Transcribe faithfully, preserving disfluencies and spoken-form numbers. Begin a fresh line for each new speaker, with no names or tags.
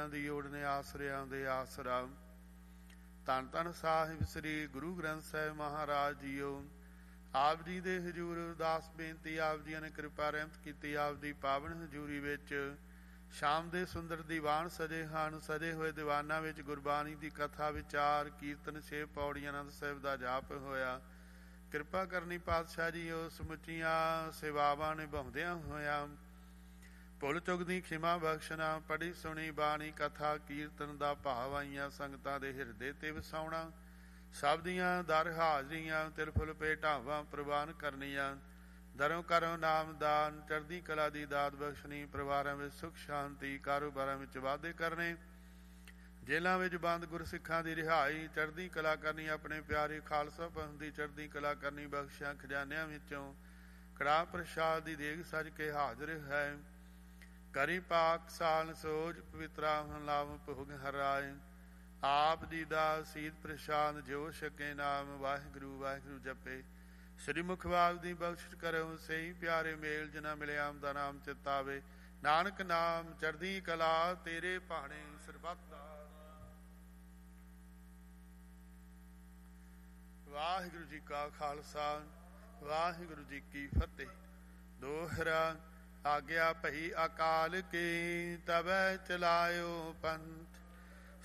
ਆਸਰਿਆਂ ਦੀ ਓੜਨੇ ਆਸਰਿਆਂ ਦੇ ਆਸਰਾ। ਧੰਨ ਧੰਨ ਸਾਹਿਬ ਸ੍ਰੀ ਗੁਰੂ ਗ੍ਰੰਥ ਸਾਹਿਬ ਮਹਾਰਾਜ ਜੀਓ। ਆਪ ਜੀ ਦੇ ਹਜ਼ੂਰ ਅਰਦਾਸ ਬੇਨਤੀ, ਆਪ ਜੀਆਂ ਨੇ ਕਿਰਪਾ ਰਹਿਮਤ ਕੀਤੀ। ਆਪ ਦੀ ਪਾਵਨ ਹਜ਼ੂਰੀ ਵਿੱਚ ਸ਼ਾਮ ਦੇ ਸੁੰਦਰ ਦੀਵਾਨ ਸਜੇ ਹਨ। ਸਜੇ ਹੋਏ ਦੀਵਾਨਾਂ ਵਿੱਚ ਗੁਰਬਾਣੀ ਦੀ ਕਥਾ, ਵਿਚਾਰ, ਕੀਰਤਨ, ਛੇ ਪੌੜੀਆਂ ਆਨੰਦ ਸਾਹਿਬ ਦਾ ਜਾਪ ਹੋਇਆ। ਕਿਰਪਾ ਕਰਨੀ ਪਾਤਸ਼ਾਹ ਜੀ, ਉਸ ਸਮੁੱਚੀਆਂ ਸੇਵਾਵਾਂ ਨਿਭਾਉਂਦਿਆਂ ਹੋਇਆਂ ਭੁੱਲ ਚੁੱਕ ਦੀ ਖਿਮਾ ਬਖਸ਼ਣਾ। ਪੜ੍ਹੀ ਸੁਣੀ ਬਾਣੀ ਕਥਾ ਕੀਰਤਨ ਦਾ ਭਾਵ ਆਈਆਂ ਸੰਗਤਾਂ ਦੇ ਹਿਰਦੇ ਤੇ ਵਸਾਉਣਾ। ਸਭ ਦੀਆਂ ਦਰ ਹਾਜ਼ਰੀਆਂ ਤਿਲ ਫੁੱਲ ਭੇਟਾਵਾਂ ਪ੍ਰਵਾਨ ਕਰਨੀਆਂ। ਦਰੋਂ ਕਰੋ ਨਾਮ ਦਾਨ, ਚੜ੍ਹਦੀ ਕਲਾ ਦੀ ਦਾਤ ਬਖਸ਼ਣੀ। ਪਰਿਵਾਰਾਂ ਵਿੱਚ ਸੁੱਖ ਸ਼ਾਂਤੀ, ਕਾਰੋਬਾਰਾਂ ਵਿੱਚ ਵਾਧੇ ਕਰਨੇ। ਜੇਲ੍ਹਾਂ ਵਿੱਚ ਬੰਦ ਗੁਰਸਿੱਖਾਂ ਦੀ ਰਿਹਾਈ, ਚੜ੍ਹਦੀ ਕਲਾ ਕਰਨੀ। ਆਪਣੇ ਪਿਆਰੇ ਖਾਲਸਾ ਪੰਥ ਦੀ ਚੜ੍ਹਦੀ ਕਲਾ ਕਰਨੀ। ਬਖਸ਼ਿਆ ਖਜ਼ਾਨਿਆਂ ਵਿੱਚੋਂ ਕੜਾਹ ਪ੍ਰਸ਼ਾਦ ਦੀ ਦੇਗ ਸਜ ਕੇ ਹਾਜ਼ਰ ਹੈ। ਕਰੀ ਪਾਕ ਸਾਲ ਸੋਜ ਪਵਿੱਤਰਾ ਲਾਭ ਭੋਗ ਹਰਾਏ। ਆਪ ਜੀ ਦਾ ਸੀਤ ਪ੍ਰਸ਼ਾਦ ਜੋ ਛਕੇ ਨਾਮ, ਵਾਹਿਗੁਰੂ ਵਾਹਿਗੁਰੂ ਜਪੇ। ਸ੍ਰੀ ਮੁਖਵਾਕ ਦੀ ਬਖਸ਼ਿਸ਼ ਕਰੋ, ਸਹੀ ਪਿਆਰੇ ਮੇਲ ਜਿਨਾ ਮਿਲਿਆ ਆਮ ਦਾ ਨਾਮ ਚਿਤਾਵੇ। ਨਾਨਕ ਨਾਮ ਚੜ੍ਹਦੀ ਕਲਾ ਤੇਰੇ ਭਾਣੇ ਸਰਬੱਤ ਦਾ। ਵਾਹਿਗੁਰੂ ਜੀ ਕਾ ਖਾਲਸਾ, ਵਾਹਿਗੁਰੂ ਜੀ ਕੀ ਫਤਿਹ। ਦੋਹਰਾ ਆਗਿਆ ਭਈ ਅਕਾਲ ਕੀ, ਤਬੈ ਚਲਾਇਓ ਪੰਥ।